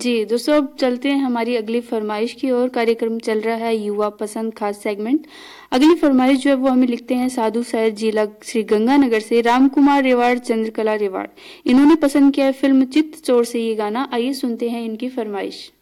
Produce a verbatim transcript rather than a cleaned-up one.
जी, दोस्तों अब चलते हैं हमारी अगली फरमाइश की ओर। कार्यक्रम चल रहा है युवा पसंद खास सेगमेंट। अगली फरमाइश जो है वो हमें लिखते हैं साधु सैयद जिला श्री गंगानगर से राम कुमार रेवाड़, चंद्रकला रेवाड़। इन्होंने पसंद किया है फिल्म चित्त चोर से ये गाना। आइए सुनते हैं इनकी फरमाइश।